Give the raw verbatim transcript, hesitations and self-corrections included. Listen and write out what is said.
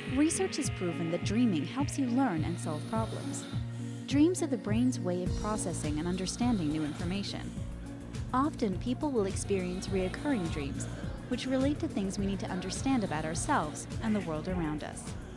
Research has proven that dreaming helps you learn and solve problems. Dreams are the brain's way of processing and understanding new information. Often, people will experience reoccurring dreams, which relate to things we need to understand about ourselves and the world around us.